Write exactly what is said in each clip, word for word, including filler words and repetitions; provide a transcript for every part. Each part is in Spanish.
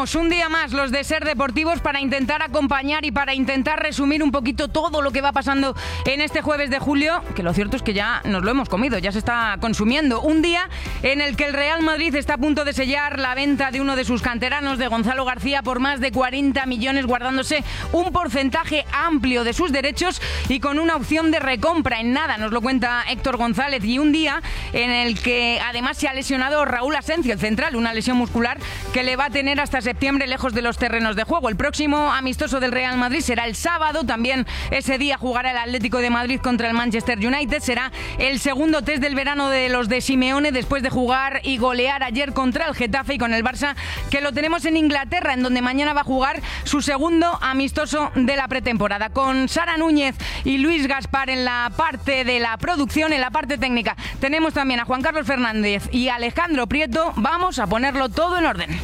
estamos un día más los de Ser Deportivos para intentar acompañar y para intentar resumir un poquito todo lo que va pasando en este jueves de julio, que lo cierto es que ya nos lo hemos comido, ya se está consumiendo. Un día en el que el Real Madrid está a punto de sellar la venta de uno de sus canteranos, de Gonzalo García, por más de cuarenta millones, guardándose un porcentaje amplio de sus derechos y con una opción de recompra en nada, nos lo cuenta Héctor González. Y un día en el que además se ha lesionado Raúl Asencio, el central, una lesión muscular que le va a tener hasta septiembre lejos de los terrenos de juego. El próximo amistoso del Real Madrid será el sábado, también ese día jugará el Atlético de Madrid contra el Manchester United, será el segundo test del verano de los de Simeone después de jugar y golear ayer contra el Getafe, y con el Barça que lo tenemos en Inglaterra, en donde mañana va a jugar su segundo amistoso de la pretemporada. Con Sara Núñez y Luis Gaspar en la parte de la producción, en la parte técnica tenemos también a Juan Carlos Fernández y Alejandro Prieto. Vamos a ponerlo todo en orden.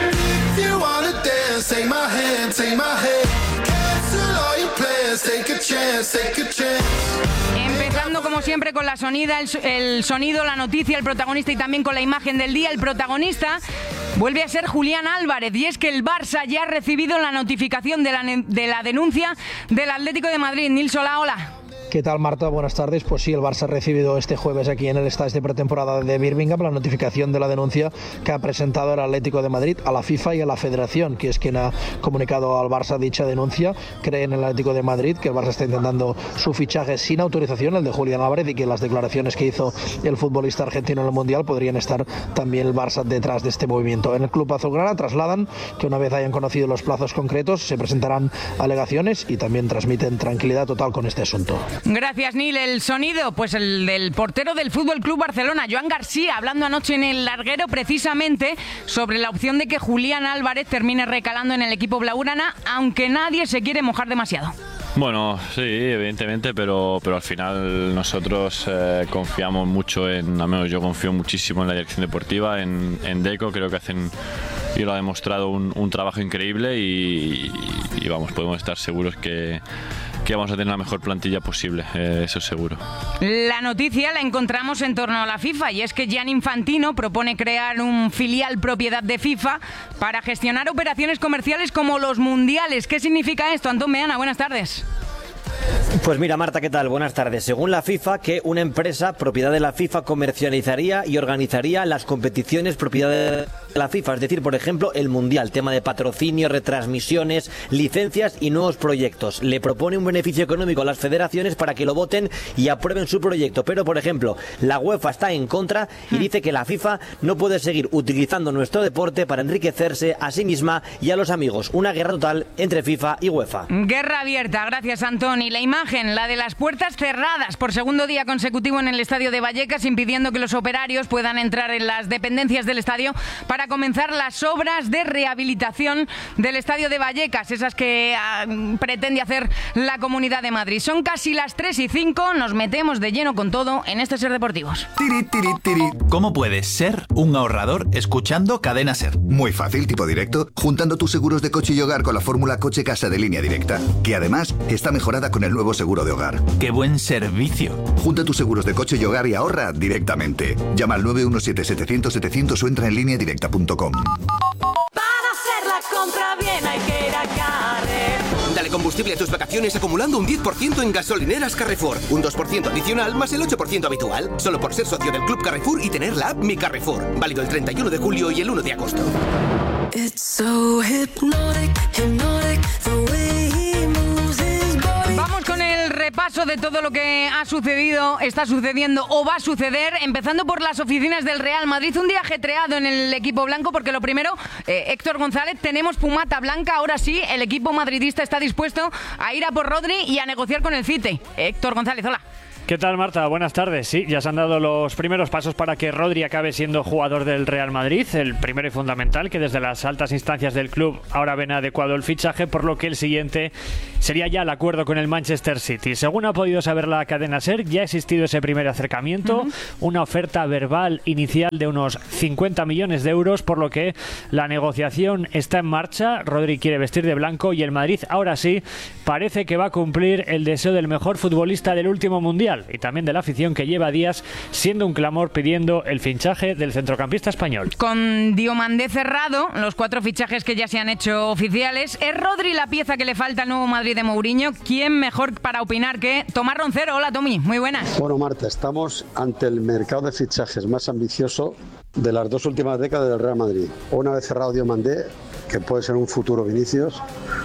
Empezando como siempre con la sonida, el, el sonido, la noticia, el protagonista y también con la imagen del día. El protagonista vuelve a ser Julián Álvarez, y es que el Barça ya ha recibido la notificación de la, de la denuncia del Atlético de Madrid. Nils Solá, hola. ¿Qué tal, Marta? Buenas tardes. Pues sí, el Barça ha recibido este jueves aquí en el estadio de pretemporada de Birmingham la notificación de la denuncia que ha presentado el Atlético de Madrid a la FIFA y a la Federación, que es quien ha comunicado al Barça dicha denuncia. Cree en el Atlético de Madrid que el Barça está intentando su fichaje sin autorización, el de Julián Álvarez, y que las declaraciones que hizo el futbolista argentino en el Mundial podrían estar también el Barça detrás de este movimiento. En el club azulgrana trasladan que una vez hayan conocido los plazos concretos se presentarán alegaciones y también transmiten tranquilidad total con este asunto. Gracias, Nil. El sonido, pues el del portero del Fútbol Club Barcelona, Joan García, hablando anoche en el larguero precisamente sobre la opción de que Julián Álvarez termine recalando en el equipo blaugrana, aunque nadie se quiere mojar demasiado. Bueno, sí, evidentemente, pero, pero al final nosotros eh, confiamos mucho en, al menos yo confío muchísimo en la dirección deportiva, en, en Deco. Creo que hacen, y lo ha demostrado, un, un trabajo increíble y, y, y vamos, podemos estar seguros que que vamos a tener la mejor plantilla posible, eh, eso es seguro. La noticia la encontramos en torno a la FIFA, y es que Gianni Infantino propone crear un filial propiedad de FIFA para gestionar operaciones comerciales como los mundiales. ¿Qué significa esto? Antón Meana, buenas tardes. Pues mira, Marta, ¿qué tal? Buenas tardes. Según la FIFA, que una empresa propiedad de la FIFA comercializaría y organizaría las competiciones propiedad de la FIFA, es decir, por ejemplo, el Mundial, tema de patrocinio, retransmisiones, licencias y nuevos proyectos. Le propone un beneficio económico a las federaciones para que lo voten y aprueben su proyecto, pero, por ejemplo, la UEFA está en contra y dice que la FIFA no puede seguir utilizando nuestro deporte para enriquecerse a sí misma y a los amigos. Una guerra total entre FIFA y UEFA. Guerra abierta, gracias, Antón. Y la imagen, la de las puertas cerradas por segundo día consecutivo en el estadio de Vallecas, impidiendo que los operarios puedan entrar en las dependencias del estadio para comenzar las obras de rehabilitación del estadio de Vallecas, esas que uh, pretende hacer la Comunidad de Madrid. Son casi las tres y cinco, nos metemos de lleno con todo en este Ser Deportivos. Tiri, tiri, tiri. ¿Cómo puedes ser un ahorrador escuchando Cadena Ser? Muy fácil, tipo directo, juntando tus seguros de coche y hogar con la fórmula Coche Casa de Línea Directa, que además está mejorada con el nuevo seguro de hogar. ¡Qué buen servicio! Junta tus seguros de coche y hogar y ahorra directamente. Llama al nueve uno siete, setecientos, setecientos o entra en línea directa punto com. Para hacer la compra bien hay que ir a Carrefour. Dale combustible a tus vacaciones acumulando un diez por ciento en gasolineras Carrefour. Un dos por ciento adicional más el ocho por ciento habitual. Solo por ser socio del Club Carrefour y tener la app Mi Carrefour. Válido el treinta y uno de julio y el uno de agosto. It's so hypnotic, hypnotic, the way he moves his body. Vamos con el repaso de todo lo que ha sucedido, está sucediendo o va a suceder, empezando por las oficinas del Real Madrid. Un día ajetreado en el equipo blanco, porque lo primero, eh, Héctor González, tenemos fumata blanca. Ahora sí, el equipo madridista está dispuesto a ir a por Rodri y a negociar con el City. Héctor González, hola. ¿Qué tal, Marta? Buenas tardes. Sí, ya se han dado los primeros pasos para que Rodri acabe siendo jugador del Real Madrid. El primero y fundamental, que desde las altas instancias del club ahora ven adecuado el fichaje, por lo que el siguiente sería ya el acuerdo con el Manchester City. Según ha podido saber la cadena SER, ya ha existido ese primer acercamiento, uh-huh. una oferta verbal inicial de unos cincuenta millones de euros, por lo que la negociación está en marcha. Rodri quiere vestir de blanco y el Madrid ahora sí parece que va a cumplir el deseo del mejor futbolista del último Mundial. Mundial y también de la afición que lleva días siendo un clamor pidiendo el fichaje del centrocampista español. Con Diomandé cerrado, los cuatro fichajes que ya se han hecho oficiales, ¿es Rodri la pieza que le falta al nuevo Madrid de Mourinho? ¿Quién mejor para opinar que Tomás Roncero? Hola, Tommy, muy buenas. Bueno, Marta, estamos ante el mercado de fichajes más ambicioso de las dos últimas décadas del Real Madrid. Una vez cerrado Diomandé, que puede ser un futuro Vinicius,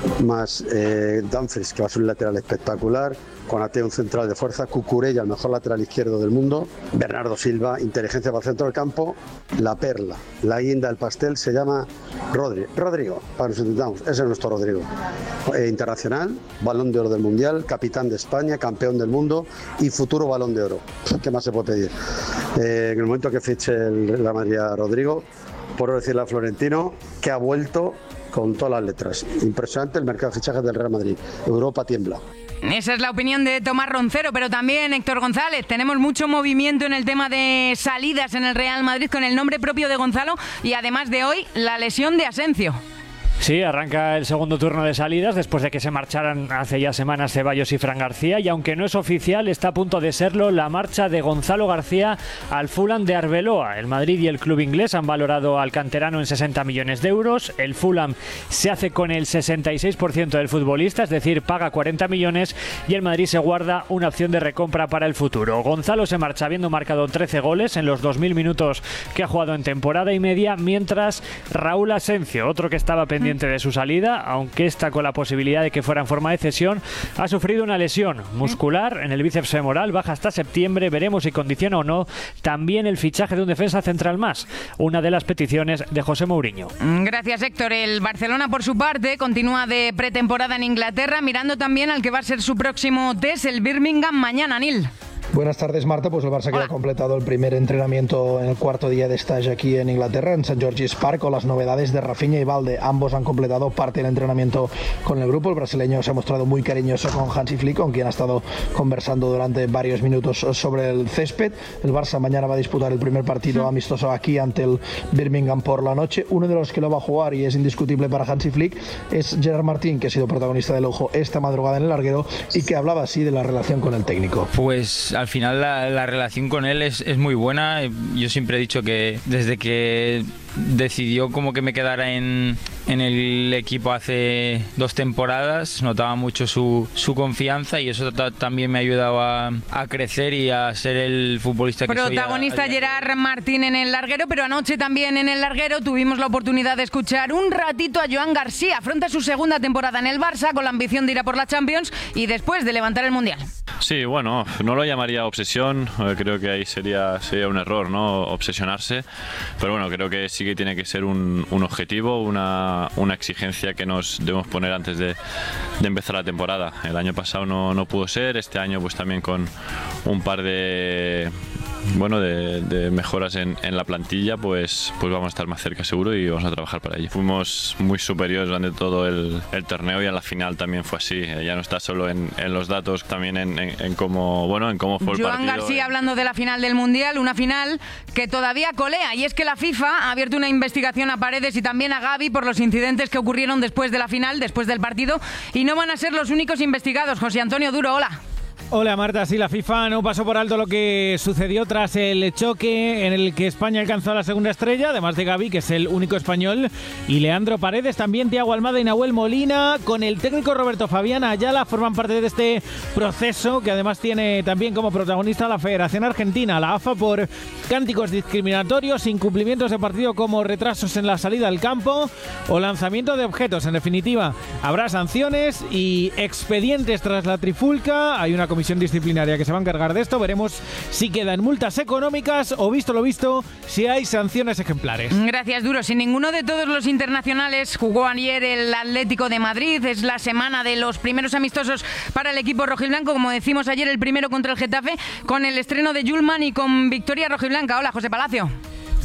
más eh, Dumfries, que va a ser un lateral espectacular, Konaté, un central de fuerza, Cucurella, el mejor lateral izquierdo del mundo, Bernardo Silva, inteligencia para el centro del campo, la perla, la guinda del pastel se llama Rodri. Rodrigo, para que nos entendamos, ese es nuestro Rodrigo. Eh, internacional, Balón de Oro del Mundial, capitán de España, campeón del mundo y futuro Balón de Oro. ¿Qué más se puede pedir? Eh, en el momento que fiche el, la Madrid a Rodrigo, por decirle a Florentino que ha vuelto con todas las letras. Impresionante el mercado de fichajes del Real Madrid. Europa tiembla. Esa es la opinión de Tomás Roncero, pero también Héctor González. Tenemos mucho movimiento en el tema de salidas en el Real Madrid con el nombre propio de Gonzalo y además de hoy la lesión de Asensio. Sí, arranca el segundo turno de salidas después de que se marcharan hace ya semanas Ceballos y Fran García, y aunque no es oficial, está a punto de serlo la marcha de Gonzalo García al Fulham de Arbeloa. El Madrid y el club inglés han valorado al canterano en sesenta millones de euros. El Fulham se hace con el sesenta y seis por ciento del futbolista, es decir, paga cuarenta millones, y el Madrid se guarda una opción de recompra para el futuro. Gonzalo se marcha habiendo marcado trece goles en los dos mil minutos que ha jugado en temporada y media, mientras Raúl Asensio, otro que estaba pendiente de su salida, aunque está con la posibilidad de que fuera en forma de cesión, ha sufrido una lesión muscular en el bíceps femoral, baja hasta septiembre, veremos si condiciona o no también el fichaje de un defensa central más, una de las peticiones de José Mourinho. Gracias, Héctor. El Barcelona, por su parte, continúa de pretemporada en Inglaterra, mirando también al que va a ser su próximo test, el Birmingham, mañana, Nil. Buenas tardes, Marta. Pues el Barça que ha completado el primer entrenamiento en el cuarto día de stage aquí en Inglaterra, en Saint George's Park, con las novedades de Rafinha y Valde. Ambos han completado parte del entrenamiento con el grupo. El brasileño se ha mostrado muy cariñoso con Hansi Flick, con quien ha estado conversando durante varios minutos sobre el césped. El Barça mañana va a disputar el primer partido amistoso aquí ante el Birmingham por la noche. Uno de los que lo va a jugar y es indiscutible para Hansi Flick es Gerard Martín, que ha sido protagonista de lujo esta madrugada en el larguero y que hablaba así de la relación con el técnico. Pues al final la, la relación con él es, es muy buena. Yo siempre he dicho que desde que decidió como que me quedara en, en el equipo hace dos temporadas, notaba mucho su, su confianza, y eso ta, también me ha ayudado a, a crecer y a ser el futbolista que soy. Protagonista Gerard Martín en el larguero, pero anoche también en el larguero tuvimos la oportunidad de escuchar un ratito a Joan García. Afronta su segunda temporada en el Barça con la ambición de ir a por la Champions y después de levantar el Mundial. Sí, bueno, no lo llamaría obsesión, creo que ahí sería, sería un error, ¿no? Obsesionarse, pero bueno, creo que sí que tiene que ser un, un objetivo, una, una exigencia que nos debemos poner antes de, de empezar la temporada. El año pasado no, no pudo ser, este año pues también con un par de... bueno, de, de mejoras en, en la plantilla, pues, pues vamos a estar más cerca seguro y vamos a trabajar para ello. Fuimos muy superiores durante todo el, el torneo y en la final también fue así. Ya no está solo en, en los datos, también en, en, en cómo, bueno, en cómo fue el Joan partido. García hablando de la final del Mundial, una final que todavía colea, y es que la FIFA ha abierto una investigación a Paredes y también a Gavi por los incidentes que ocurrieron después de la final, después del partido, y no van a ser los únicos investigados. José Antonio Duro, hola. Hola Marta, sí, la FIFA no pasó por alto lo que sucedió tras el choque en el que España alcanzó la segunda estrella, además de Gavi, que es el único español, y Leandro Paredes, también Thiago Almada y Nahuel Molina, con el técnico Roberto Fabián Ayala, forman parte de este proceso que además tiene también como protagonista la Federación Argentina, la A F A, por cánticos discriminatorios, incumplimientos de partido como retrasos en la salida al campo o lanzamiento de objetos. En definitiva, habrá sanciones y expedientes tras la trifulca. Hay una comisión disciplinaria que se va a encargar de esto. Veremos si quedan multas económicas o, visto lo visto, si hay sanciones ejemplares. Gracias, Duro. Sin ninguno de todos los internacionales jugó ayer el Atlético de Madrid. Es la semana de los primeros amistosos para el equipo rojiblanco. Como decimos ayer, el primero contra el Getafe, con el estreno de Yulman y con victoria rojiblanca. Hola, José Palacio.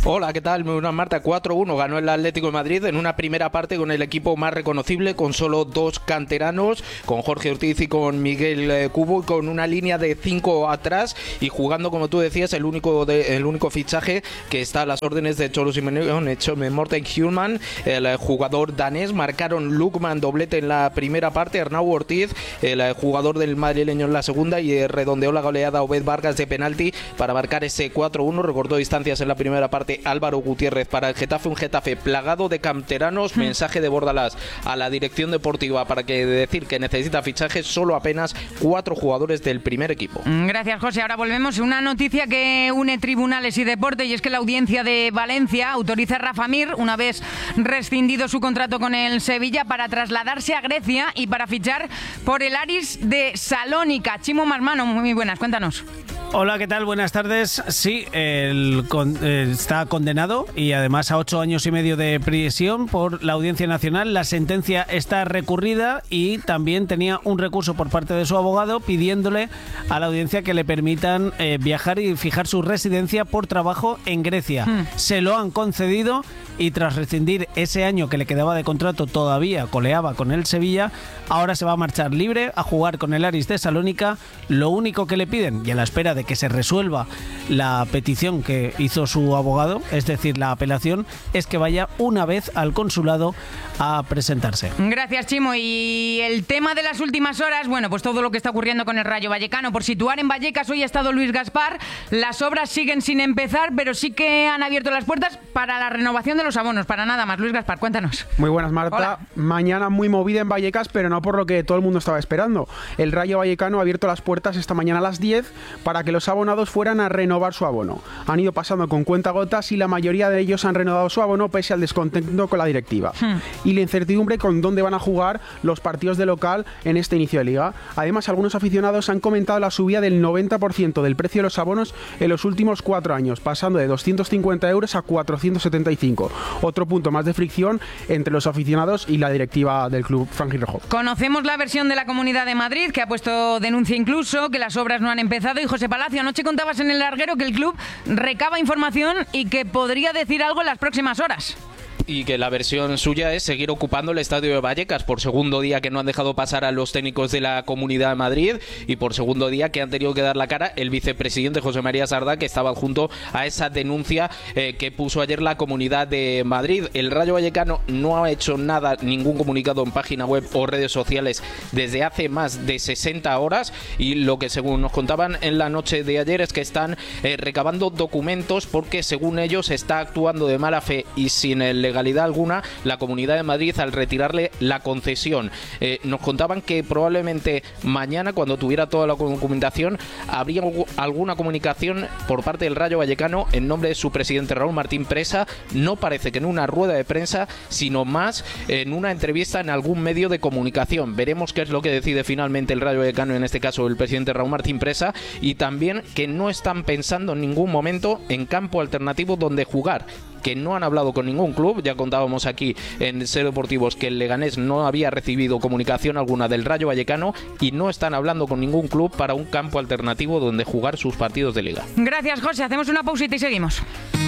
Hola, ¿qué tal? Muy buenas, Marta. cuatro uno ganó el Atlético de Madrid en una primera parte con el equipo más reconocible, con solo dos canteranos, con Jorge Ortiz y con Miguel eh, Cubo, y con una línea de cinco atrás y jugando, como tú decías, el único de, el único fichaje que está a las órdenes de Cholo Simeone, Morten Hjulmand, el eh, jugador danés. Marcaron Lukman doblete en la primera parte, Arnau Ortiz, el eh, jugador del madrileño, en la segunda, y eh, redondeó la goleada Obed Vargas de penalti para marcar ese cuatro uno. Recortó distancias en la primera parte Álvaro Gutiérrez para el Getafe, un Getafe plagado de canteranos. Mensaje de Bordalás a la dirección deportiva para que decir que necesita fichajes, solo apenas cuatro jugadores del primer equipo. Gracias, José. Ahora volvemos a una noticia que une tribunales y deporte, y es que la audiencia de Valencia autoriza a Rafa Mir, una vez rescindido su contrato con el Sevilla, para trasladarse a Grecia y para fichar por el Aris de Salónica. Chimo Marmano, muy buenas, cuéntanos. Hola, ¿qué tal? Buenas tardes. Sí, el, con, eh, está condenado y además a ocho años y medio de prisión por la Audiencia Nacional. La sentencia está recurrida y también tenía un recurso por parte de su abogado pidiéndole a la audiencia que le permitan eh, viajar y fijar su residencia por trabajo en Grecia. Hmm. Se lo han concedido y tras rescindir ese año que le quedaba de contrato, todavía coleaba con el Sevilla, ahora se va a marchar libre a jugar con el Aris de Salónica. Lo único que le piden, y a la espera de que se resuelva la petición que hizo su abogado, es decir, la apelación, es que vaya una vez al consulado a presentarse. Gracias, Chimo. Y el tema de las últimas horas, bueno, pues todo lo que está ocurriendo con el Rayo Vallecano. Por situar en Vallecas, hoy ha estado Luis Gaspar. Las obras siguen sin empezar, pero sí que han abierto las puertas para la renovación de los abonos, para nada más. Luis Gaspar, cuéntanos. Muy buenas, Marta. Hola. Mañana muy movida en Vallecas, pero no por lo que todo el mundo estaba esperando. El Rayo Vallecano ha abierto las puertas esta mañana a las diez para que los abonados fueran a renovar su abono. Han ido pasando con cuentagotas y la mayoría de ellos han renovado su abono pese al descontento con la directiva hmm. y la incertidumbre con dónde van a jugar los partidos de local en este inicio de liga. Además, algunos aficionados han comentado la subida del noventa por ciento del precio de los abonos en los últimos cuatro años, pasando de doscientos cincuenta euros a cuatrocientos setenta y cinco. Otro punto más de fricción entre los aficionados y la directiva del club franjirrojo. Conocemos la versión de la Comunidad de Madrid, que ha puesto denuncia incluso, que las obras no han empezado. Y José Palacio, anoche contabas en El Larguero que el club recaba información y que podría decir algo en las próximas horas. Y que la versión suya es seguir ocupando el estadio de Vallecas por segundo día, que no han dejado pasar a los técnicos de la Comunidad de Madrid, y por segundo día que han tenido que dar la cara el vicepresidente José María Sardá, que estaba adjunto a esa denuncia eh, que puso ayer la Comunidad de Madrid. El Rayo Vallecano no ha hecho nada, ningún comunicado en página web o redes sociales desde hace más de sesenta horas, y lo que según nos contaban en la noche de ayer es que están eh, recabando documentos porque según ellos está actuando de mala fe y sin el legalidad alguna la Comunidad de Madrid al retirarle la concesión. Eh, nos contaban que probablemente mañana, cuando tuviera toda la documentación, habría alguna comunicación por parte del Rayo Vallecano en nombre de su presidente Raúl Martín Presa. No parece que en una rueda de prensa, sino más en una entrevista en algún medio de comunicación. Veremos qué es lo que decide finalmente el Rayo Vallecano, en este caso el presidente Raúl Martín Presa, y también que no están pensando en ningún momento en campo alternativo donde jugar, que no han hablado con ningún club. Ya contábamos aquí en Ser Deportivos que el Leganés no había recibido comunicación alguna del Rayo Vallecano y no están hablando con ningún club para un campo alternativo donde jugar sus partidos de liga. Gracias, José. Hacemos una pausita y seguimos.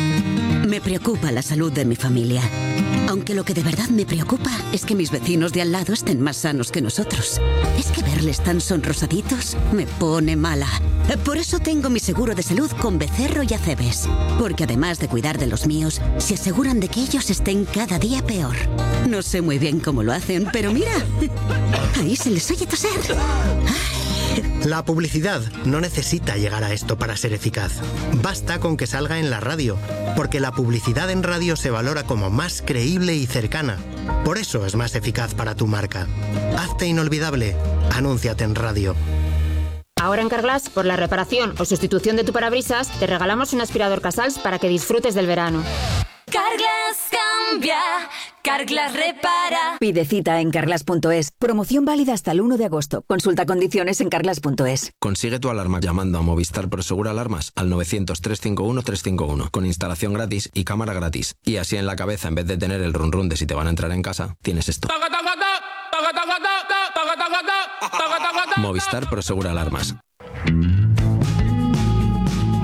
Me preocupa la salud de mi familia. Aunque lo que de verdad me preocupa es que mis vecinos de al lado estén más sanos que nosotros. Es que verles tan sonrosaditos me pone mala. Por eso tengo mi seguro de salud con Becerro y Acebes. Porque además de cuidar de los míos, se aseguran de que ellos estén cada día peor. No sé muy bien cómo lo hacen, pero mira, ahí se les oye toser. La publicidad no necesita llegar a esto para ser eficaz. Basta con que salga en la radio, porque la publicidad en radio se valora como más creíble y cercana. Por eso es más eficaz para tu marca. Hazte inolvidable. Anúnciate en radio. Ahora en Carglass, por la reparación o sustitución de tu parabrisas, te regalamos un aspirador Casals para que disfrutes del verano. Carglass cambia, Carglass repara. Pide cita en carglass punto es. Promoción válida hasta el uno de agosto. Consulta condiciones en carglass punto es. Consigue tu alarma llamando a Movistar Prosegura Alarmas al novecientos, trescientos cincuenta y uno, trescientos cincuenta y uno con instalación gratis y cámara gratis. Y así en la cabeza, en vez de tener el run run de si te van a entrar en casa, tienes esto. Movistar Prosegura Alarmas.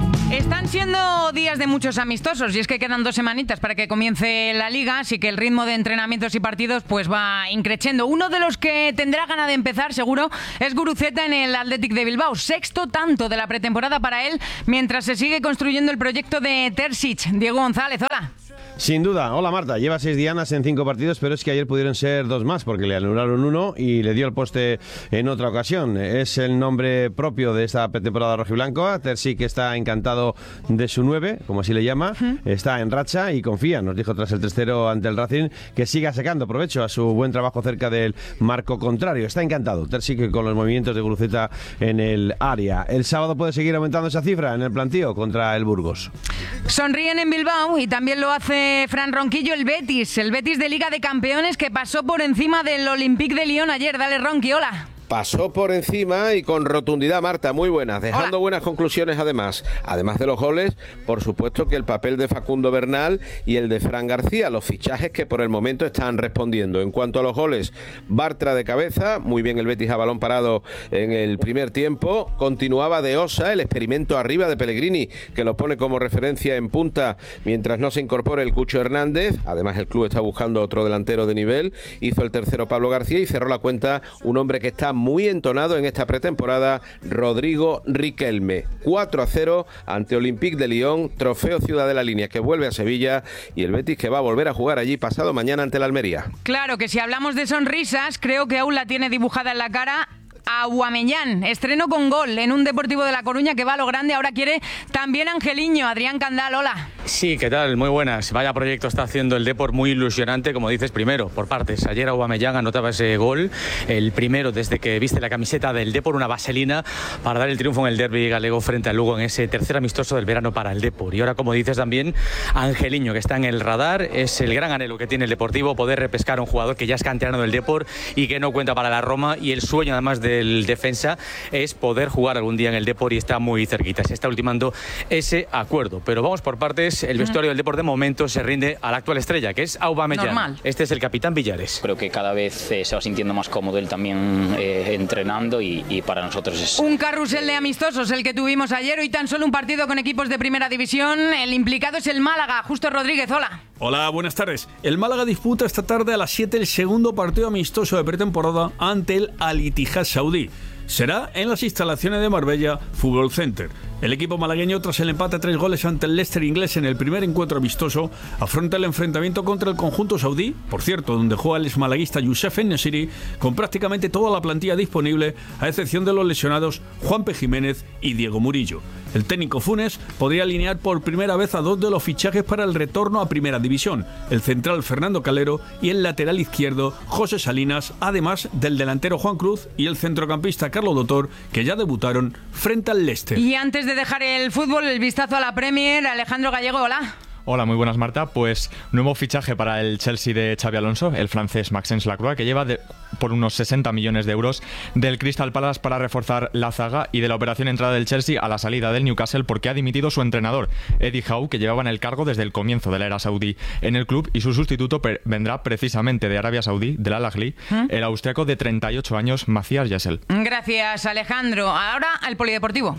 Están siendo días de muchos amistosos y es que quedan dos semanitas para que comience la Liga, así que el ritmo de entrenamientos y partidos pues va increciendo. Uno de los que tendrá ganas de empezar seguro es Guruceta en el Athletic de Bilbao, sexto tanto de la pretemporada para él mientras se sigue construyendo el proyecto de Terzic. Diego González, hola. Sin duda. Hola Marta, lleva seis dianas en cinco partidos, pero es que ayer pudieron ser dos más porque le anularon uno y le dio el poste en otra ocasión. Es el nombre propio de esta pretemporada rojiblanca. Terzic está encantado de su nueve, como así le llama, está en racha y confía, nos dijo tras el tres cero ante el Racing, que siga sacando provecho a su buen trabajo cerca del marco contrario. Está encantado Terzic con los movimientos de Guruceta en el área. El sábado puede seguir aumentando esa cifra en el plantío contra el Burgos. Sonríen en Bilbao y también lo hace Fran Ronquillo, el Betis, el Betis de Liga de Campeones que pasó por encima del Olympique de Lyon ayer. Dale, Ronqui, hola. Pasó por encima y con rotundidad, Marta, muy buenas, dejando Hola. buenas conclusiones además. Además de los goles, por supuesto que el papel de Facundo Bernal y el de Fran García, los fichajes que por el momento están respondiendo. En cuanto a los goles, Bartra de cabeza, muy bien el Betis a balón parado en el primer tiempo. Continuaba de Osa, el experimento arriba de Pellegrini, que lo pone como referencia en punta mientras no se incorpore el Cucho Hernández. Además el club está buscando otro delantero de nivel. Hizo el tercero Pablo García y cerró la cuenta un hombre que está muy entonado en esta pretemporada, Rodrigo Riquelme. cuatro a cero ante Olympique de Lyon, trofeo Ciudad de la Línea que vuelve a Sevilla y el Betis que va a volver a jugar allí pasado mañana ante la Almería. Claro que si hablamos de sonrisas, creo que aún la tiene dibujada en la cara Aubameyang, estreno con gol en un Deportivo de La Coruña que va a lo grande, ahora quiere también Angeliño. Adrián Candal, hola. Sí, ¿qué tal? Muy buenas. Vaya proyecto está haciendo el Depor, muy ilusionante, como dices, primero, por partes. Ayer Aubameyang anotaba ese gol, el primero desde que viste la camiseta del Depor, una vaselina para dar el triunfo en el derbi galego frente al Lugo en ese tercer amistoso del verano para el Depor. Y ahora, como dices también, Angeliño, que está en el radar, es el gran anhelo que tiene el Deportivo, poder repescar a un jugador que ya es canterano del Depor y que no cuenta para la Roma, y el sueño además de el defensa es poder jugar algún día en el Depor y está muy cerquita, se está ultimando ese acuerdo, pero vamos por partes. El vestuario del Depor de momento se rinde a la actual estrella, que es Aubameyang. Normal. Este es el capitán Villares. Creo que cada vez eh, se va sintiendo más cómodo él también eh, entrenando y, y para nosotros es... Un carrusel de amistosos el que tuvimos ayer, hoy tan solo un partido con equipos de primera división. El implicado es el Málaga. Justo Rodríguez, hola. Hola, buenas tardes. El Málaga disputa esta tarde a las siete el segundo partido amistoso de pretemporada ante el Al-Ittihad saudí. Será en las instalaciones de Marbella Fútbol Center. El equipo malagueño, tras el empate a tres goles ante el Leicester inglés en el primer encuentro amistoso, afronta el enfrentamiento contra el conjunto saudí, por cierto, donde juega el exmalaguista Youssef En-Nesyri, con prácticamente toda la plantilla disponible, a excepción de los lesionados Juanpe Jiménez y Diego Murillo. El técnico Funes podría alinear por primera vez a dos de los fichajes para el retorno a Primera División, el central Fernando Calero y el lateral izquierdo José Salinas, además del delantero Juan Cruz y el centrocampista Carlos Dotor, que ya debutaron frente al Leicester. Y antes de dejar el fútbol, el vistazo a la Premier, Alejandro Gallego, hola. Hola, muy buenas, Marta. Pues nuevo fichaje para el Chelsea de Xabi Alonso, el francés Maxence Lacroix, que lleva de, por unos sesenta millones de euros del Crystal Palace para reforzar la zaga, y de la operación entrada del Chelsea a la salida del Newcastle porque ha dimitido su entrenador, Eddie Howe, que llevaba en el cargo desde el comienzo de la era saudí en el club, y su sustituto per- vendrá precisamente de Arabia Saudí, del Al Ahly, ¿Mm? el austriaco de treinta y ocho años, Matías Jesel. Gracias, Alejandro. Ahora al polideportivo.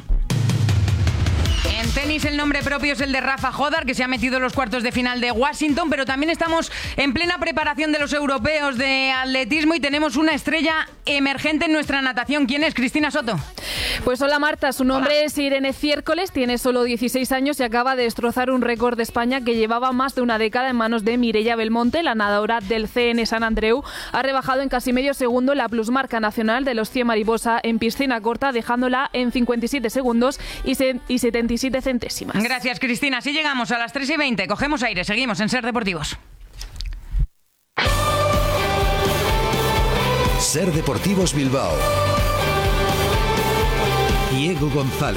En tenis el nombre propio es el de Rafa Jodar, que se ha metido en los cuartos de final de Washington, pero también estamos en plena preparación de los europeos de atletismo y tenemos una estrella emergente en nuestra natación. ¿Quién es? Cristina Soto. Pues hola, Marta, su nombre hola. es Irene Ciércoles, tiene solo dieciséis años y acaba de destrozar un récord de España que llevaba más de una década en manos de Mireia Belmonte. La nadadora del C N San Andreu ha rebajado en casi medio segundo la plusmarca nacional de los cien mariposa en piscina corta, dejándola en cincuenta y siete segundos y setenta y siete centésimas. Gracias, Cristina. Así llegamos a las tres y veinte. Cogemos aire. Seguimos en Ser Deportivos. Ser Deportivos Bilbao. Diego González.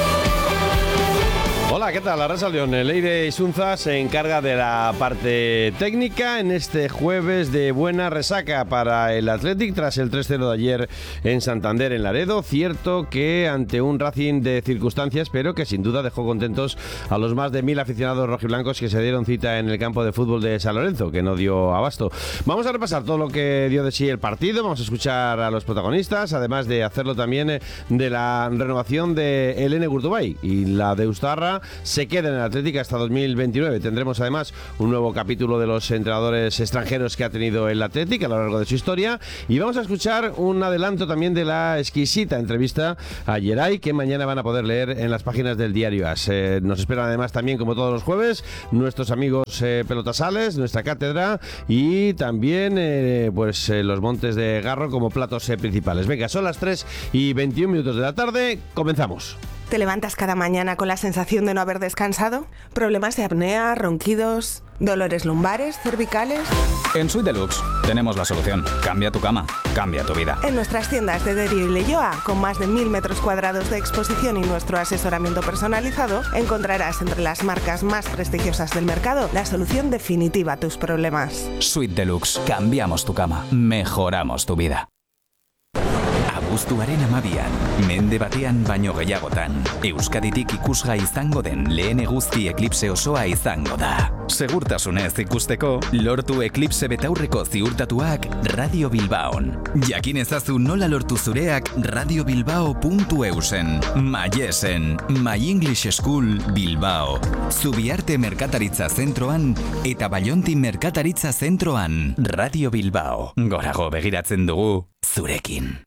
Hola, ¿qué tal? Arrasa León. Leire Isunza se encarga de la parte técnica en este jueves de buena resaca para el Athletic tras el tres cero de ayer en Santander, en Laredo. Cierto que ante un Racing de circunstancias, pero que sin duda dejó contentos a los más de mil aficionados rojiblancos que se dieron cita en el campo de fútbol de San Lorenzo, que no dio abasto. Vamos a repasar todo lo que dio de sí el partido, vamos a escuchar a los protagonistas, además de hacerlo también de la renovación de Elene Gurtubay y la de Eustarra, Silva se queda en el Atlético hasta dos mil veintinueve. Tendremos además un nuevo capítulo de los entrenadores extranjeros que ha tenido el Atlético a lo largo de su historia. Y vamos a escuchar un adelanto también de la exquisita entrevista a Geray, que mañana van a poder leer en las páginas del diario AS. Eh, nos esperan además también, como todos los jueves, nuestros amigos eh, pelotasales, nuestra cátedra y también eh, pues eh, los montes de Garro como platos eh, principales. Venga, son las tres y veintiún minutos de la tarde, comenzamos. ¿Te levantas cada mañana con la sensación de no haber descansado? ¿Problemas de apnea, ronquidos, dolores lumbares, cervicales? En Suite Deluxe tenemos la solución. Cambia tu cama, cambia tu vida. En nuestras tiendas de Derio y Leyoa, con más de mil metros cuadrados de exposición y nuestro asesoramiento personalizado, encontrarás entre las marcas más prestigiosas del mercado la solución definitiva a tus problemas. Suite Deluxe. Cambiamos tu cama, mejoramos tu vida. Abuztuaren amabian, mende batean baino gehiagotan, Euskaditik ikusgai izango den lehen eguzki eklipse osoa izango da. Segurtasunez ikusteko, lortu eklipse betaurreko ziurtatuak Radio Bilbaon. Jakin ezazu nola lortu zureak radiobilbao puntu eusen. Maiesen, My English School Bilbao. Zubiarte Merkataritza Zentroan eta Baionti Merkataritza Zentroan. Radio Bilbao. Gorago begiratzen dugu, zurekin.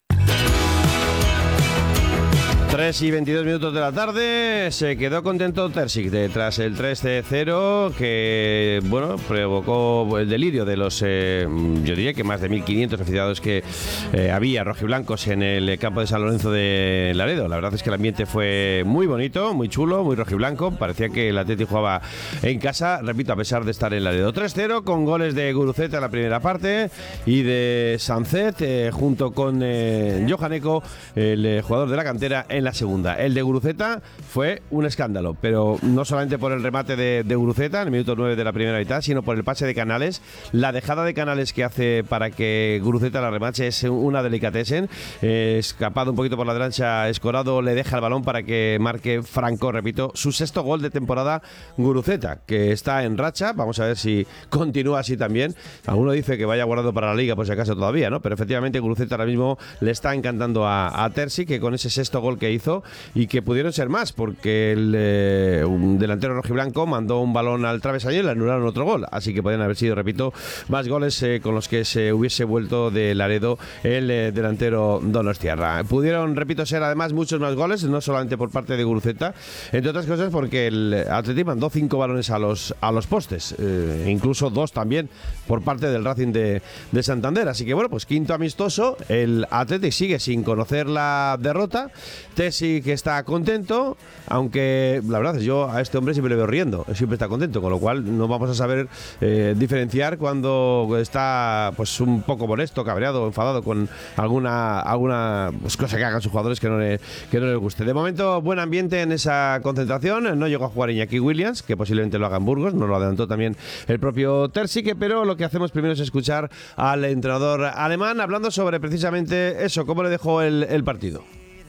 tres y veintidós minutos de la tarde, se quedó contento Terzic tras el tres cero que, bueno, provocó el delirio de los, eh, yo diría que más de mil quinientos aficionados que eh, había rojiblancos en el campo de San Lorenzo de Laredo. La verdad es que el ambiente fue muy bonito, muy chulo, muy rojiblanco. Parecía que el Atleti jugaba en casa, repito, a pesar de estar en Laredo. tres cero con goles de Guruceta en la primera parte y de Sancet eh, junto con eh, Johan Eko, el eh, jugador de la cantera, en la segunda. El de Guruceta fue un escándalo, pero no solamente por el remate de, de Guruceta en el minuto nueve de la primera mitad, sino por el pase de Canales. La dejada de Canales que hace para que Guruceta la remache es una delicatessen. Eh, escapado un poquito por la derecha, Escorado le deja el balón para que marque Franco, repito, su sexto gol de temporada Guruceta, que está en racha. Vamos a ver si continúa así también. Alguno dice que vaya guardado para la Liga, por si acaso todavía, ¿no? Pero efectivamente Guruceta ahora mismo le está encantando a, a Terzic, que con ese sexto gol que hizo, y que pudieron ser más, porque el eh, un delantero rojiblanco mandó un balón al travesaño y le anularon otro gol, así que podrían haber sido, repito, más goles eh, con los que se hubiese vuelto de Laredo el eh, delantero donostiarra. Pudieron, repito, ser además muchos más goles, no solamente por parte de Guruceta, entre otras cosas porque el Atleti mandó cinco balones a los, a los postes, eh, incluso dos también por parte del Racing de, de Santander, así que bueno, pues quinto amistoso, el Atleti sigue sin conocer la derrota. Tesi que está contento, aunque la verdad es yo a este hombre siempre le veo riendo, siempre está contento, con lo cual no vamos a saber eh, diferenciar cuando está pues un poco molesto, cabreado, enfadado con alguna alguna pues, cosa que hagan sus jugadores que no, le, que no les guste. De momento, buen ambiente en esa concentración. No llegó a jugar Iñaki Williams, que posiblemente lo haga en Burgos, nos lo adelantó también el propio Terzic, pero lo que hacemos primero es escuchar al entrenador alemán hablando sobre precisamente eso, cómo le dejó el, el partido.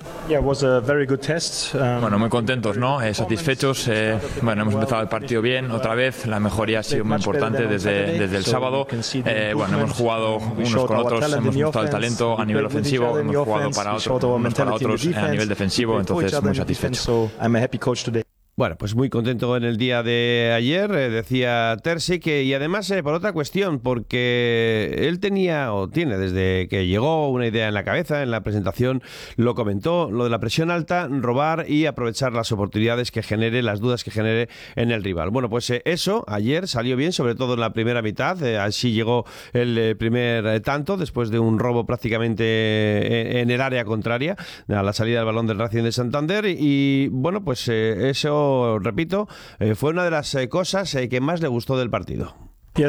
Bueno, muy contentos, ¿no? Eh, satisfechos. Eh, bueno, hemos empezado el partido bien, otra vez. La mejoría ha sido muy importante desde, desde el sábado. Eh, bueno, hemos jugado unos con otros, hemos mostrado el talento a nivel ofensivo, hemos jugado para otros, unos para otros a nivel defensivo, entonces muy satisfechos. Bueno, pues muy contento en el día de ayer, eh, decía Terzic, y además eh, por otra cuestión, porque él tenía o tiene desde que llegó una idea en la cabeza, en la presentación lo comentó, lo de la presión alta, robar y aprovechar las oportunidades que genere, las dudas que genere en el rival. Bueno, pues eh, eso ayer salió bien, sobre todo en la primera mitad, eh, así llegó el eh, primer eh, tanto, después de un robo prácticamente en, en el área contraria, a la salida del balón del Racing de Santander, y, y bueno, pues eh, eso repito, eh, fue una de las eh, cosas eh, que más le gustó del partido. Sí,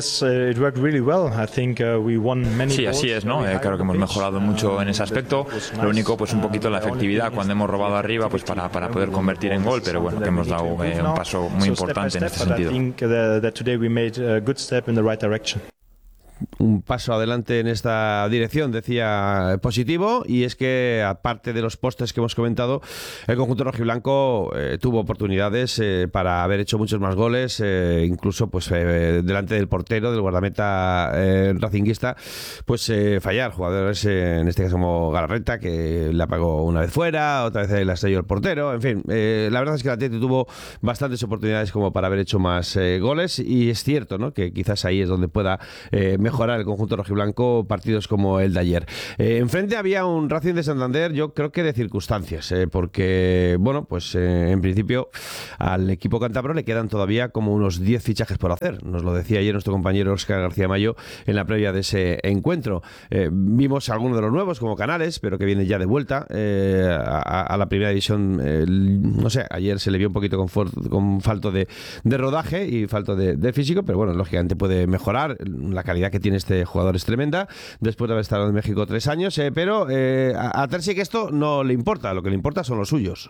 así es, ¿no? Eh, creo que hemos mejorado mucho en ese aspecto. Lo único, pues un poquito la efectividad cuando hemos robado arriba, pues para, para poder convertir en gol, pero bueno, que hemos dado eh, un paso muy importante en este sentido. un paso adelante en esta dirección, decía, positivo, y es que aparte de los postes que hemos comentado, el conjunto rojiblanco eh, tuvo oportunidades eh, para haber hecho muchos más goles, eh, incluso pues eh, delante del portero, del guardameta eh, racinguista, pues eh, fallar jugadores, eh, en este caso como Galarreta, que la pagó una vez fuera, otra vez la estrelló el portero, en fin, eh, la verdad es que el Atleti tuvo bastantes oportunidades como para haber hecho más eh, goles, y es cierto, ¿no?, que quizás ahí es donde pueda eh, mejorar el conjunto rojiblanco partidos como el de ayer. Eh, enfrente había un Racing de Santander, yo creo que de circunstancias, eh, porque, bueno, pues eh, en principio al equipo cántabro le quedan todavía como unos diez fichajes por hacer. Nos lo decía ayer nuestro compañero Óscar García Mayo en la previa de ese encuentro. Eh, vimos algunos de los nuevos, como Canales, pero que viene ya de vuelta eh, a, a la primera división. Eh, no sé, ayer se le vio un poquito con, for, con falto de, de rodaje y falto de, de físico, pero bueno, lógicamente puede mejorar. La calidad que tiene este jugador es tremenda, después de haber estado en México tres años, eh, pero eh, a, a Terzic esto no le importa, lo que le importa son los suyos.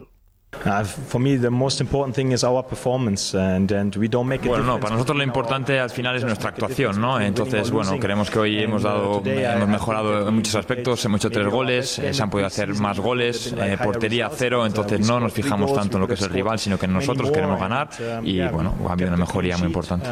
Bueno, no, para nosotros lo importante al final es nuestra actuación, ¿no? Entonces, bueno, creemos que hoy hemos dado, hemos mejorado en muchos aspectos, hemos hecho tres goles, eh, se han podido hacer más goles, eh, portería cero, entonces no nos fijamos tanto en lo que es el rival, sino que nosotros queremos ganar y, bueno, ha habido una mejoría muy importante.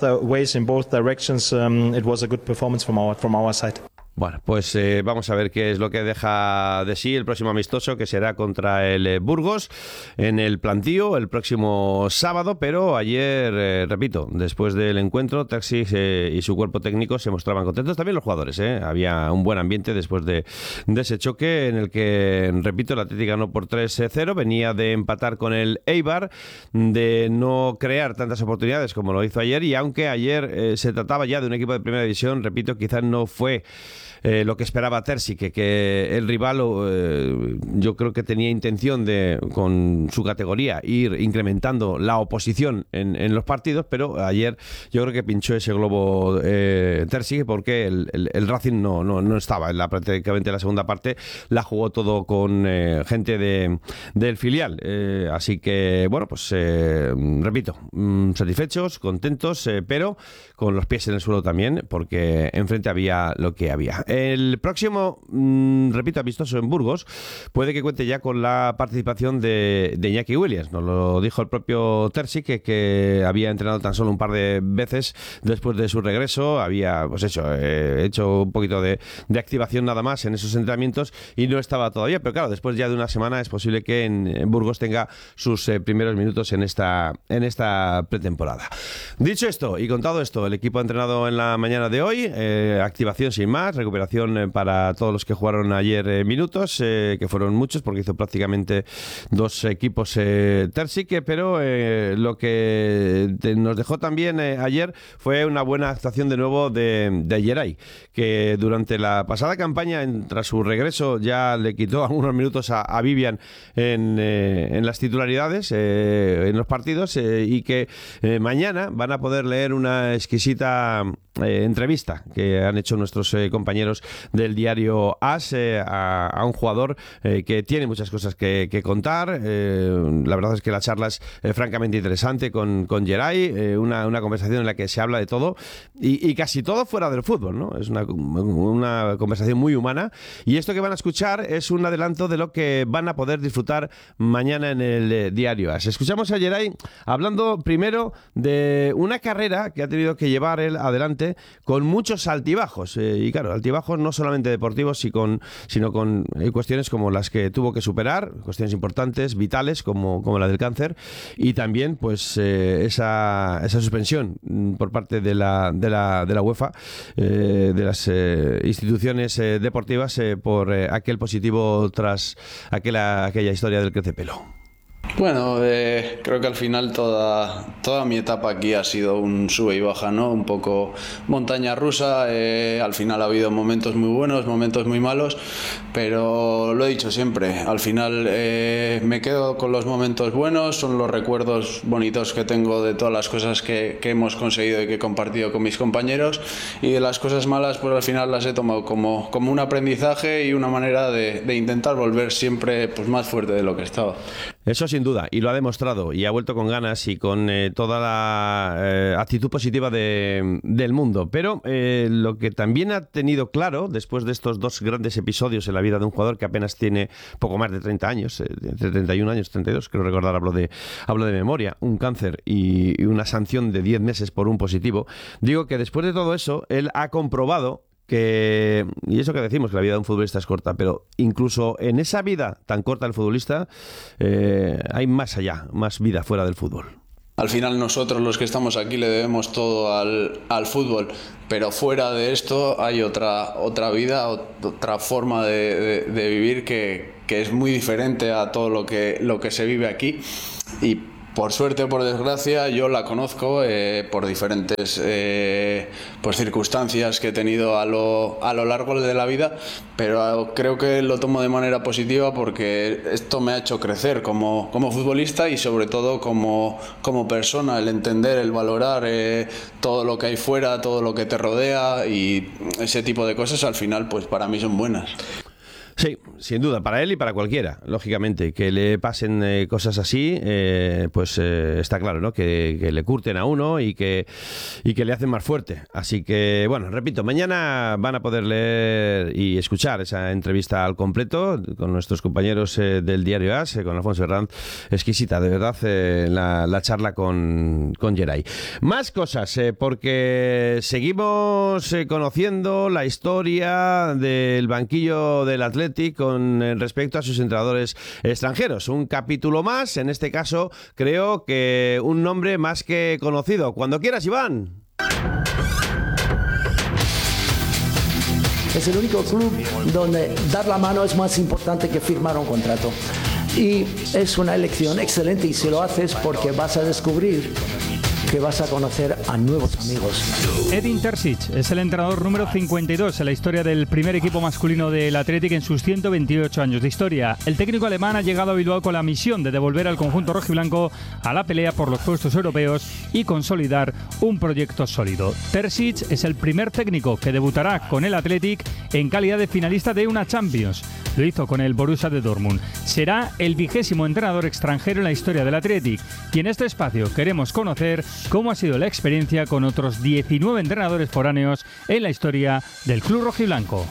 Bueno, pues eh, vamos a ver qué es lo que deja de sí el próximo amistoso, que será contra el eh, Burgos en el Plantío el próximo sábado, pero ayer, eh, repito, después del encuentro, Terzic eh, y su cuerpo técnico se mostraban contentos, también los jugadores, eh, había un buen ambiente después de, de ese choque en el que, repito, el Atlético ganó por tres cero, venía de empatar con el Eibar, de no crear tantas oportunidades como lo hizo ayer, y aunque ayer eh, se trataba ya de un equipo de primera división, repito, quizás no fue Eh, lo que esperaba Terzic, que, que el rival eh, yo creo que tenía intención de, con su categoría, ir incrementando la oposición en, en los partidos, pero ayer yo creo que pinchó ese globo eh, Terzic, porque el, el, el Racing no, no, no estaba en la, prácticamente la segunda parte, la jugó todo con eh, gente de, del filial, eh, así que bueno, pues eh, repito, mmm, satisfechos, contentos, eh, pero con los pies en el suelo también, porque enfrente había lo que había. El próximo, mmm, repito, amistoso en Burgos, puede que cuente ya con la participación de, de Iñaki Williams. Nos lo dijo el propio Terzic, que, que había entrenado tan solo un par de veces después de su regreso. Había, pues hecho, eh, hecho un poquito de, de activación nada más en esos entrenamientos y no estaba todavía. Pero claro, después ya de una semana es posible que en, en Burgos tenga sus eh, primeros minutos en esta, en esta pretemporada. Dicho esto y contado esto, el equipo ha entrenado en la mañana de hoy. Eh, activación sin más, recuperación para todos los que jugaron ayer eh, minutos, eh, que fueron muchos porque hizo prácticamente dos equipos eh, Terzic, pero eh, lo que te, nos dejó también eh, ayer fue una buena actuación de nuevo de, de Geray, que durante la pasada campaña, en, tras su regreso, ya le quitó algunos minutos a, a Vivian en, eh, en las titularidades, eh, en los partidos, eh, y que eh, mañana van a poder leer una exquisita eh, entrevista que han hecho nuestros eh, compañeros del diario AS eh, a, a un jugador eh, que tiene muchas cosas que, que contar. Eh, la verdad es que la charla es eh, francamente interesante con, con Geray, eh, una, una conversación en la que se habla de todo y, y casi todo fuera del fútbol, ¿no? Es una, una conversación muy humana, y esto que van a escuchar es un adelanto de lo que van a poder disfrutar mañana en el eh, diario AS. Escuchamos a Geray hablando primero de una carrera que ha tenido que llevar él adelante con muchos altibajos, eh, y claro, altibajos no solamente deportivos, sino con, sino con eh, cuestiones como las que tuvo que superar, cuestiones importantes, vitales, como, como la del cáncer, y también pues eh, esa, esa suspensión por parte de la, de la, de la UEFA, eh, de las eh, instituciones eh, deportivas, eh, por eh, aquel positivo tras aquella, aquella historia del crecepelo. Bueno, eh, creo que al final toda, toda mi etapa aquí ha sido un sube y baja, ¿no? Un poco montaña rusa, eh, al final ha habido momentos muy buenos, momentos muy malos, pero lo he dicho siempre, al final eh, me quedo con los momentos buenos, son los recuerdos bonitos que tengo de todas las cosas que, que hemos conseguido y que he compartido con mis compañeros, y de las cosas malas pues al final las he tomado como, como un aprendizaje y una manera de, de intentar volver siempre pues más fuerte de lo que estaba. Eso sin duda, y lo ha demostrado, y ha vuelto con ganas y con eh, toda la eh, actitud positiva de, del mundo. Pero eh, lo que también ha tenido claro, después de estos dos grandes episodios en la vida de un jugador que apenas tiene poco más de treinta años, eh, entre treinta y un años, treinta y dos, creo recordar, hablo de, hablo de memoria, un cáncer y, y una sanción de diez meses por un positivo, digo que después de todo eso, él ha comprobado que, y eso que decimos, que la vida de un futbolista es corta, pero incluso en esa vida tan corta del futbolista eh, hay más allá, más vida fuera del fútbol. Al final nosotros los que estamos aquí le debemos todo al, al fútbol, pero fuera de esto hay otra, otra vida, otra forma de, de, de vivir que, que es muy diferente a todo lo que, lo que se vive aquí. Y por suerte o por desgracia yo la conozco eh, por diferentes eh, pues circunstancias que he tenido a lo, a lo largo de la vida, pero creo que lo tomo de manera positiva porque esto me ha hecho crecer como, como futbolista y sobre todo como, como persona, el entender, el valorar eh, todo lo que hay fuera, todo lo que te rodea, y ese tipo de cosas al final pues para mí son buenas. Sí, sin duda, para él y para cualquiera, lógicamente, que le pasen eh, cosas así, eh, pues eh, está claro, ¿no? Que, que le curten a uno y que, y que le hacen más fuerte. Así que, bueno, repito, mañana van a poder leer y escuchar esa entrevista al completo con nuestros compañeros eh, del diario A S, eh, con Alfonso Herranz. Exquisita, de verdad, eh, la, la charla con, con Geray. Más cosas, eh, porque seguimos eh, conociendo la historia del banquillo del Atlético con respecto a sus entrenadores extranjeros. Un capítulo más, en este caso creo que un nombre más que conocido. Cuando quieras, Iván. Es el único club donde dar la mano es más importante que firmar un contrato. Y es una elección excelente, y si lo haces porque vas a descubrir que vas a conocer a nuevos amigos. Edin Terzic es el entrenador número cincuenta y dos en la historia del primer equipo masculino del Athletic en sus ciento veintiocho años de historia. El técnico alemán ha llegado a Bilbao con la misión de devolver al conjunto rojiblanco a la pelea por los puestos europeos y consolidar un proyecto sólido. Terzic es el primer técnico que debutará con el Athletic en calidad de finalista de una Champions. Lo hizo con el Borussia de Dortmund. Será el vigésimo entrenador extranjero en la historia del Athletic, y en este espacio queremos conocer cómo ha sido la experiencia con otros diecinueve entrenadores foráneos en la historia del club rojiblanco.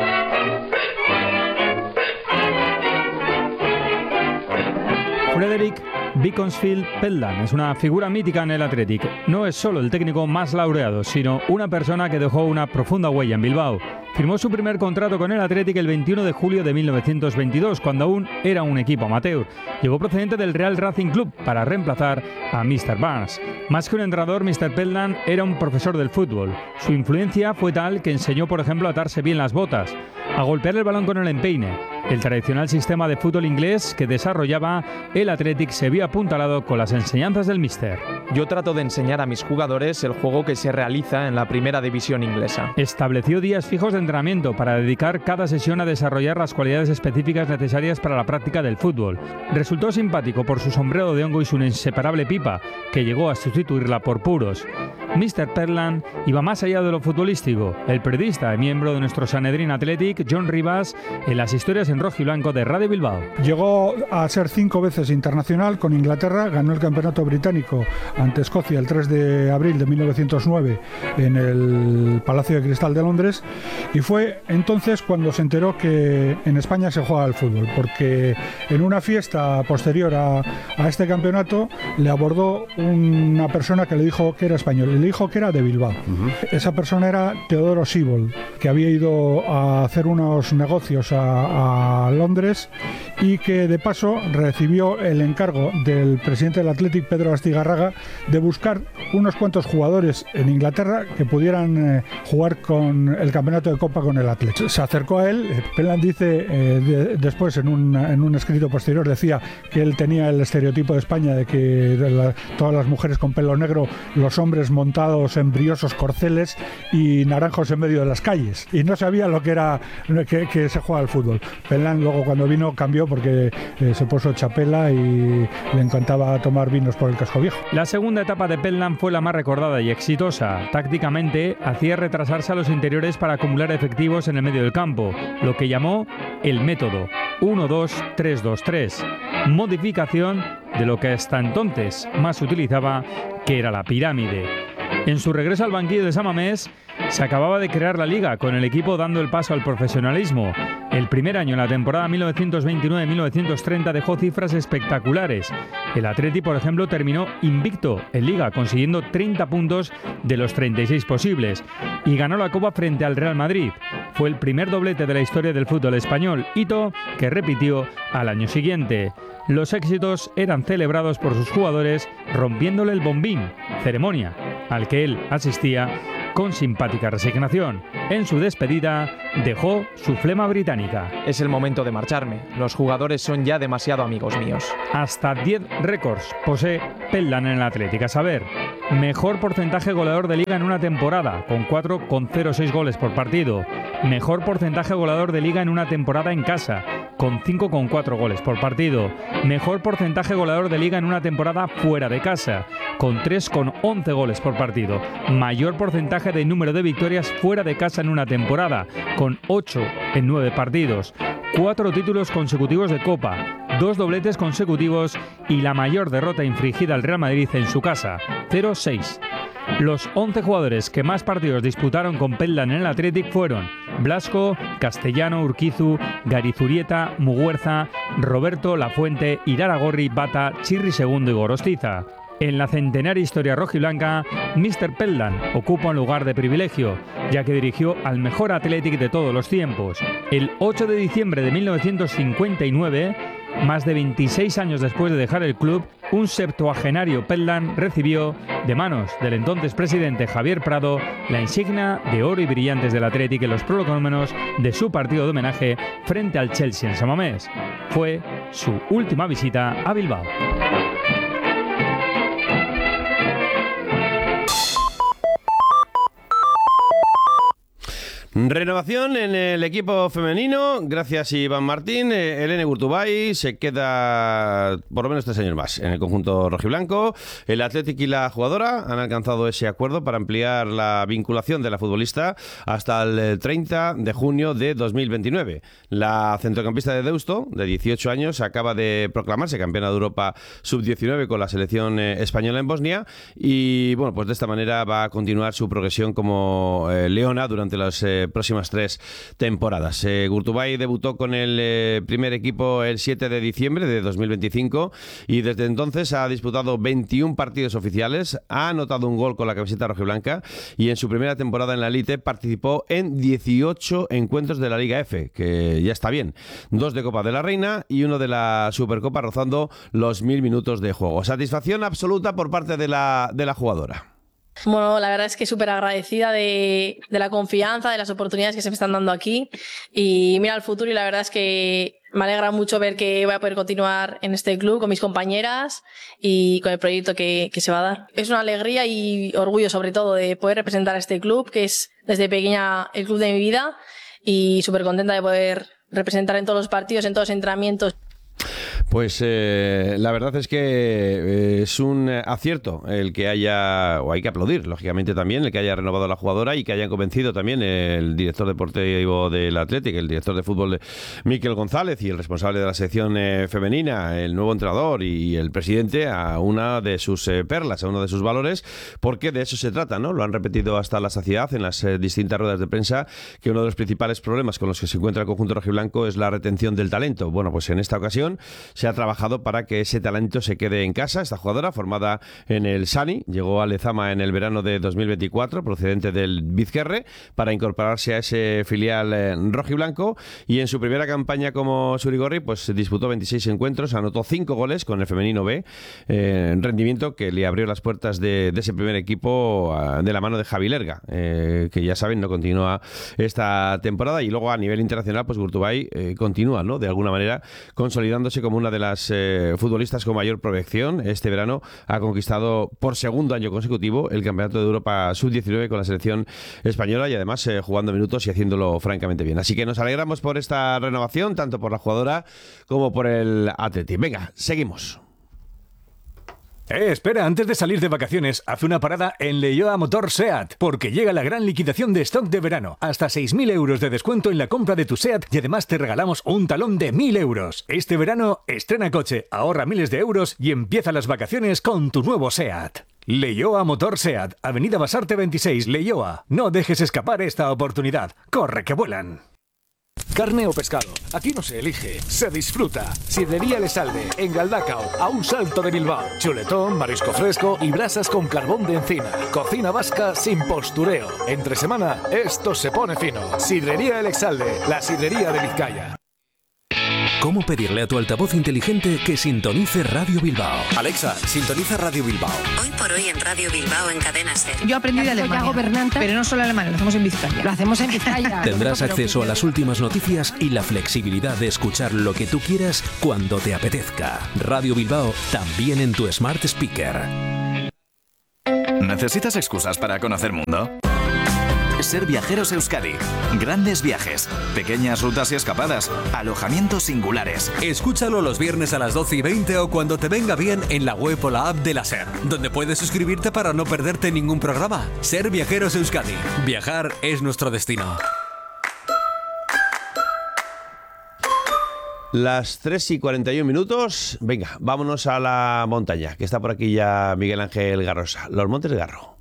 Frederick Beaconsfield Pelland es una figura mítica en el Athletic. No es solo el técnico más laureado, sino una persona que dejó una profunda huella en Bilbao. Firmó su primer contrato con el Athletic el veintiuno de julio de mil novecientos veintidós, cuando aún era un equipo amateur. Llegó procedente del Real Racing Club para reemplazar a míster Barnes. Más que un entrenador, míster Pelland era un profesor del fútbol. Su influencia fue tal que enseñó, por ejemplo, a atarse bien las botas, a golpear el balón con el empeine. El tradicional sistema de fútbol inglés que desarrollaba el Athletic se vio apuntalado con las enseñanzas del míster. Yo trato de enseñar a mis jugadores el juego que se realiza en la primera división inglesa. Estableció días fijos de entrenamiento para dedicar cada sesión a desarrollar las cualidades específicas necesarias para la práctica del fútbol. Resultó simpático por su sombrero de hongo y su inseparable pipa, que llegó a sustituirla por puros. míster Pelland iba más allá de lo futbolístico. El periodista y miembro de nuestro Sanedrín Athletic, John Rivas, en las historias en rojiblanco de Radio Bilbao. Llegó a ser cinco veces internacional con Inglaterra, ganó el campeonato británico ante Escocia el tres de abril de mil novecientos nueve en el Palacio de Cristal de Londres, y fue entonces cuando se enteró que en España se juega al fútbol, porque en una fiesta posterior a, a este campeonato le abordó una persona que le dijo que era español, y le dijo que era de Bilbao. Uh-huh. Esa persona era Teodoro Siebold, que había ido a hacer unos negocios a, a Londres y que de paso recibió el encargo del presidente del Athletic, Pedro Astigarraga, de buscar unos cuantos jugadores en Inglaterra que pudieran eh, jugar con el campeonato de Copa con el Athletic. Se acercó a él. Pelland dice eh, de, después en un, en un escrito posterior, decía que él tenía el estereotipo de España de que de la, todas las mujeres con pelo negro, los hombres montados en briosos corceles y naranjos en medio de las calles, y no sabía lo que era que, que se juega al fútbol. Pelland luego, cuando vino, cambió porque eh, se puso chapela y le encantaba tomar vinos por el casco viejo. La segunda etapa de Pelland fue la más recordada y exitosa. Tácticamente hacía retrasarse a los interiores para acumular acumular efectivos en el medio del campo, lo que llamó el método uno dos tres dos tres, modificación de lo que hasta entonces más se utilizaba, que era la pirámide. En su regreso al banquillo de San Mamés, se acababa de crear la liga, con el equipo dando el paso al profesionalismo. El primer año, en la temporada mil novecientos veintinueve mil novecientos treinta, dejó cifras espectaculares. El Atleti, por ejemplo, terminó invicto en liga, consiguiendo treinta puntos de los treinta y seis posibles, y ganó la Copa frente al Real Madrid. Fue el primer doblete de la historia del fútbol español, hito que repitió al año siguiente. Los éxitos eran celebrados por sus jugadores rompiéndole el bombín, ceremonia al que él asistía con simpática resignación. En su despedida dejó su flema británica. Es el momento de marcharme. Los jugadores son ya demasiado amigos míos. Hasta diez récords posee Pellan en el Atlético. A saber, mejor porcentaje goleador de liga en una temporada, con cuatro coma cero seis goles por partido. Mejor porcentaje goleador de liga en una temporada en casa, con cinco coma cuatro goles por partido. Mejor porcentaje goleador de liga en una temporada fuera de casa, con tres coma once goles por partido. Mayor porcentaje de número de victorias fuera de casa en una temporada, con ocho en nueve partidos. Cuatro títulos consecutivos de Copa, dos dobletes consecutivos y la mayor derrota infligida al Real Madrid en su casa, cero seis. Los once jugadores que más partidos disputaron con Pellan en el Athletic fueron Blasco, Castellano, Urquizu, Garizurieta, Muguerza, Roberto, Lafuente, Iraragorri, Bata, Chirri segundo y Gorostiza. En la centenaria historia rojiblanca, míster Pellan ocupa un lugar de privilegio, ya que dirigió al mejor Athletic de todos los tiempos. El ocho de diciembre de mil novecientos cincuenta y nueve, más de veintiséis años después de dejar el club, un septuagenario Pellan recibió, de manos del entonces presidente Javier Prado, la insignia de oro y brillantes del Athletic en los prolegómenos de su partido de homenaje frente al Chelsea en San Mamés. Fue su última visita a Bilbao. Renovación en el equipo femenino, gracias Iván Martín. eh, Elene Gurtubay se queda por lo menos tres años más en el conjunto rojiblanco. El Athletic y la jugadora han alcanzado ese acuerdo para ampliar la vinculación de la futbolista hasta el treinta de junio de dos mil veintinueve. La centrocampista de Deusto, de dieciocho años, acaba de proclamarse campeona de Europa sub diecinueve con la selección eh, española en Bosnia, y bueno, pues de esta manera va a continuar su progresión como eh, leona durante las eh, próximas tres temporadas. Eh, Gurtubay debutó con el eh, primer equipo el siete de diciembre de dos mil veinticinco y desde entonces ha disputado veintiún partidos oficiales, ha anotado un gol con la camiseta rojiblanca y en su primera temporada en la Elite participó en dieciocho encuentros de la Liga F, que ya está bien. Dos de Copa de la Reina y uno de la Supercopa, rozando los mil minutos de juego. Satisfacción absoluta por parte de la, de la jugadora. Bueno, la verdad es que súper agradecida de, de la confianza, de las oportunidades que se me están dando aquí, y mira al futuro, y la verdad es que me alegra mucho ver que voy a poder continuar en este club con mis compañeras y con el proyecto que, que se va a dar. Es una alegría y orgullo sobre todo de poder representar a este club, que es desde pequeña el club de mi vida, y súper contenta de poder representar en todos los partidos, en todos los entrenamientos. Pues eh, la verdad es que eh, es un acierto el que haya, o hay que aplaudir, lógicamente también, el que haya renovado a la jugadora y que hayan convencido también el director deportivo del Athletic, el director de fútbol Miquel González y el responsable de la sección eh, femenina, el nuevo entrenador y el presidente, a una de sus eh, perlas, a uno de sus valores, porque de eso se trata, ¿no? Lo han repetido hasta la saciedad en las eh, distintas ruedas de prensa, que uno de los principales problemas con los que se encuentra el conjunto rojiblanco es la retención del talento. Bueno, pues en esta ocasión se ha trabajado para que ese talento se quede en casa. Esta jugadora, formada en el Sani, llegó a Lezama en el verano de dos mil veinticuatro, procedente del Bizquerre, para incorporarse a ese filial eh, rojiblanco, y en su primera campaña como Surigorri pues disputó veintiséis encuentros, anotó cinco goles con el femenino B, eh, rendimiento que le abrió las puertas de, de ese primer equipo uh, de la mano de Javi Lerga, eh, que ya saben no continúa esta temporada, y luego a nivel internacional pues Gurtubay eh, continúa, ¿no?, de alguna manera consolidándose como una de las eh, futbolistas con mayor proyección. Este verano ha conquistado por segundo año consecutivo el Campeonato de Europa sub diecinueve con la selección española, y además eh, jugando minutos y haciéndolo francamente bien. Así que nos alegramos por esta renovación, tanto por la jugadora como por el Athletic. Venga, seguimos. Eh, espera, antes de salir de vacaciones, haz una parada en Leioa Motor SEAT, porque llega la gran liquidación de stock de verano. Hasta seis mil euros de descuento en la compra de tu SEAT y además te regalamos un talón de mil euros. Este verano, estrena coche, ahorra miles de euros y empieza las vacaciones con tu nuevo SEAT. Leioa Motor SEAT, Avenida Basarte veintiséis, Leioa. No dejes escapar esta oportunidad. ¡Corre que vuelan! Carne o pescado, aquí no se elige, se disfruta. Sidrería El Salde, en Galdacao, a un salto de Bilbao. Chuletón, marisco fresco y brasas con carbón de encina. Cocina vasca sin postureo. Entre semana, esto se pone fino. Sidrería El Salde, la sidrería de Vizcaya. ¿Cómo pedirle a tu altavoz inteligente que sintonice Radio Bilbao? Alexa, sintoniza Radio Bilbao. Hoy por hoy en Radio Bilbao, en Cadena SER. Yo aprendí de Alemania, gobernante, pero no solo alemán, lo hacemos en Vizcaya. Lo hacemos en Vizcaya. Tendrás acceso a las últimas noticias y la flexibilidad de escuchar lo que tú quieras cuando te apetezca. Radio Bilbao, también en tu Smart Speaker. ¿Necesitas excusas para conocer mundo? Ser Viajeros Euskadi. Grandes viajes, pequeñas rutas y escapadas, alojamientos singulares. Escúchalo los viernes a las doce y veinte o cuando te venga bien en la web o la app de la SER, donde puedes suscribirte para no perderte ningún programa. Ser Viajeros Euskadi. Viajar es nuestro destino. Las tres y cuarenta y un minutos. Venga, vámonos a la montaña, que está por aquí ya Miguel Ángel Garrosa. Los Montes de Garro.